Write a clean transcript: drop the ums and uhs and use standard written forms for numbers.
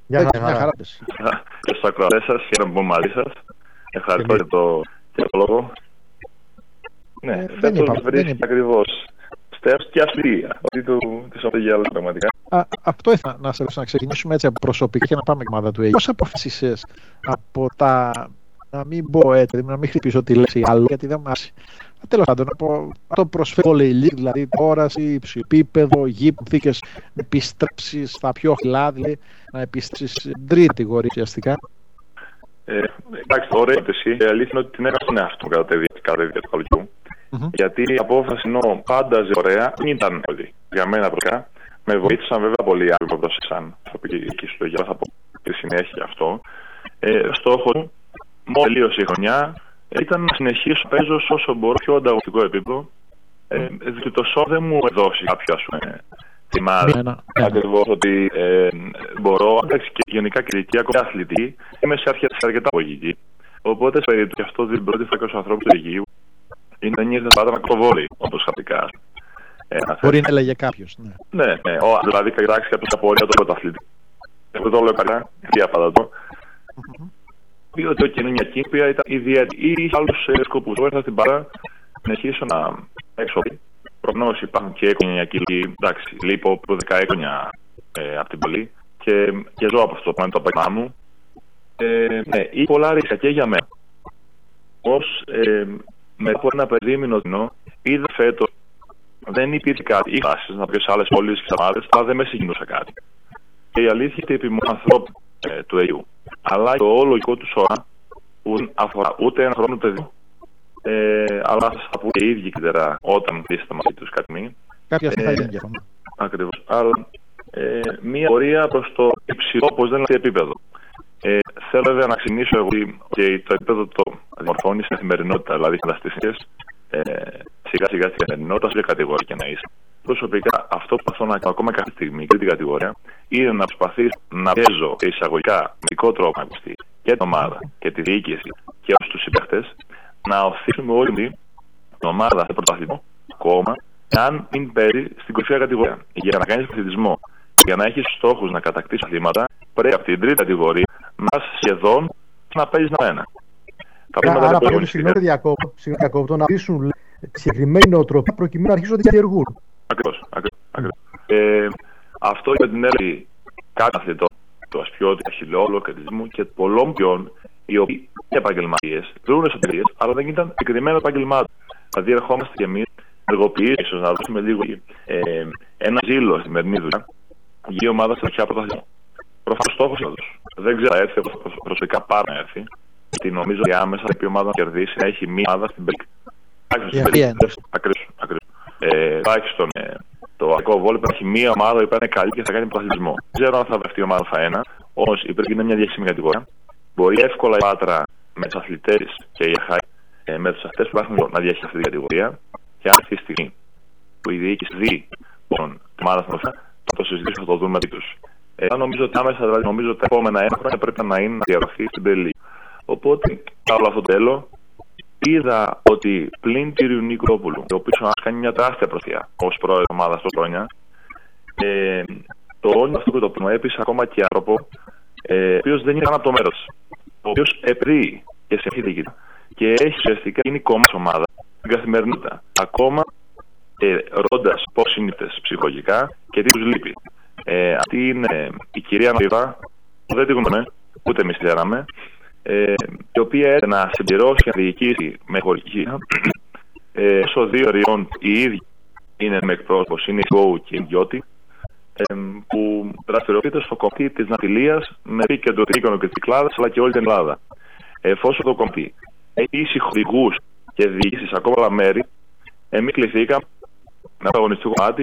Γεια χαρά. Και στους ακροατές σας, χαίρομαι που είμαι μαζί σας. Ευχαριστώ για το λόγο. Ναι, φέτος βρίσκει ακριβώς στέρος και ασφαλεία. Ότι της οδηγίας πραγματικά. Αυτό ήθελα να σε ρωτήσω, να ξεκινήσουμε έτσι από προσωπικά και να πάμε η ομάδα του Αίγυπτου. Πώς αποφασίσες από τα. Να μην πω έτσι, να μην χτυπήσω τη λέξη άλλο, γιατί δεν μας. Τέλος πάντων, αυτό προσφέρει όλη η λίγη, δηλαδή όραση, υψηλό γη, θήκες να επιστρέψεις στα πιο χειλά, δηλαδή να επιστρέψεις στην τρίτη κατηγορία ουσιαστικά. Εντάξει, ωραία ερώτηση. Η αλήθεια είναι ότι την έκανα στον εαυτό μου κατά τη διάρκεια του καλοκαιριού. Γιατί η απόφαση ενώ πάνταζε ωραία, δεν ήταν όλη. Για μένα προσωπικά. Με βοήθησαν βέβαια πολύ άλλοι που πρόσεξαν προσωπική συλλογή, αλλά θα πω στη συνέχεια αυτό. Στόχος μου, μόλις τελείωσε η χρονιά, ήταν να συνεχίσω να παίζω όσο μπορώ πιο ανταγωνιστικό επίπεδο. Διότι το σώμα δεν μου δώσει κάποιο θυμάρι. Ακριβώς ότι μπορώ, εντάξει, και γενικά και ακόμα αθλητή, είμαι σε αρκετά αγωγική. Οπότε σε περίπτωση αυτό την πρώτη φορά και στους ανθρώπους του Αιγείου είναι να νιώθει πάντα με ακροβόλη, όπως χαρτικά. Μπορεί να έλεγε κάποιος. Ναι, δηλαδή κοιτάξει κάποιος απορία το πρωταθλητή. Εγώ το λέω καλά, διαπαντατό. Διότι ο κοινωνιακή οποία ήταν ιδιαίτερη. Ή άλλους σκοπούς. Εγώ ήρθα στην παρά να συνεχίσω να έξω. Προγνώσεις υπάρχουν και οικογενειακοί λόγοι. Εντάξει, λείπω από 10 χρόνια από την πόλη και ζω από αυτό το επάγγελμά μου. Ναι, ή πολλά ρίσκα και για μένα. Ως μετά από ένα περίμηνο δεινό, είδα φέτος δεν υπήρχε κάτι. Είχα φάσεις να πω σε άλλες πόλεις και ομάδες, αλλά δεν με συγκινούσε κάτι. Και η αλήθεια είναι ότι επί ανθρώπου του Αιγείου, αλλά το ολογικό του σώμα που αφορά ούτε ένα χρόνο ούτε δύο. Αλλά θα σας πω και οι ίδιοι καλύτερα όταν δείστε μαζί τους κάτι μήνυμα. Κάποια στιγμή θα γίνει και αυτό. Ακριβώς. Άρα, μία πορεία προς το υψηλό, όπως δεν είναι επίπεδο. Θέλω βέβαια να ξεκινήσω εγώ και το επίπεδο το δημορφώνει στην καθημερινότητα, δηλαδή φανταστικές. Σιγά σιγά στην καθημερινότητα, σε κατηγορία και να είσαι. Προσωπικά, αυτό που προσπαθώ να κάνω ακόμα κάθε στιγμή και την κατηγορία είναι να προσπαθήσω να παίζω εισαγωγικά με δικό τρόπο και την ομάδα και τη διοίκηση και όλους τους συμπαίκτες να οθήσουμε όλη την ομάδα σε πρωταθλητισμό ακόμα αν μην παίζει στην κορυφαία κατηγορία. Για να κάνεις αθλητισμό, για να έχεις στόχους να κατακτήσεις αθλήματα, πρέπει από την τρίτη κατηγορία να σχεδόν να παίζεις ένα. Άρα πρέπει συγγνώμη διακόπτω να αφήσουν συγκεκριμένη νοοτροπία προκειμένου να αρχίσουν να διεργούν. Ακριβώς. Αυτό για την έλλειψη κάποιων αθλητών του ασπιώτη, αχιλλεόλου, κατητισμού και πολλών ποιών οι οποίοι είναι επαγγελματίες, δρούν εσωτερίες, αλλά δεν ήταν συγκεκριμένο επαγγελμά του. Δηλαδή, ερχόμαστε κι εμείς ενεργοποιήσεις, ίσως να δώσουμε λίγο ένα ζήλο στη σημερινή δουλειά για η ομάδα στην αρχαία πρωταθλητισμό. Προφανώς στόχος είναι αυτός. Δεν ξέρω, θα έρθει προσωπικά πάρα να έρθει. Γιατί νομίζω ότι άμεσα η ομάδα να κερδίσει να έχει μία ομάδα στην Μπρικ. Ακριβώς. Τουλάχιστον το αγγλικό βόλεϊ πρέπει να έχει μία ομάδα που είναι καλή και θα κάνει πρωταθλητισμό. Δεν ξέρω αν θα βρεθεί η ομάδα Α1, όμως η Μπρικ είναι μια διάσημη κατηγορία. Μπορεί εύκολα η Πάτρα με τους αθλητές και η ΕΧΑΙ με τους αυτές που υπάρχουν να διαχειριστεί αυτή την κατηγορία. Και αν αυτή τη στιγμή που η διοίκηση δει την ομάδα θα το συζητήσουμε, θα το δούμε μαζί τους. Νομίζω ότι άμεσα, δηλαδή, νομίζω ότι τα επόμενα ένα χρόνια πρέπει να είναι να διαρροθεί στην Πελή. Οπότε, όλο αυτό το τέλο, είδα ότι πλην του Νίκου Ρόπουλου, ο οποίος κάνει μια τεράστια προσπάθεια ως πρόεδρος ομάδας τόσο χρόνια, το όνειρο αυτό το οποίο μου έπεισε ακόμα και άνθρωπο, ο οποίος δεν είναι καν από το μέρος, ο οποίος επρεί και σε αυτή και έχει ουσιαστικά γίνει κομμάτι της ομάδας στην καθημερινότητα. Ακόμα ρώντας πώς είναι ψυχολογικά και τι τους λείπει. Αυτή είναι η κυρία Νοβίβα, που δεν τη γνωρίζουμε, ούτε εμείς τη ξέραμε, η οποία έρθει να συμπληρώσει και να διοικήσει με χωρική όσο δύο ριών οι ίδιοι είναι με εκπρόσωπος, είναι η Γκόου και η Γιώτη, που δραστηριοποιείται στο κομμάτι της ναυτιλίας με επίκεντρο την οίκονο και της Κυκλάδας αλλά και όλη την Ελλάδα. Εφόσον το κομμάτι έχει ήσυχους οδηγούς και διοικήσεις ακόμα άλλα μέρη, εμείς κληθήκαμε να αγωνιστούμε κομμάτι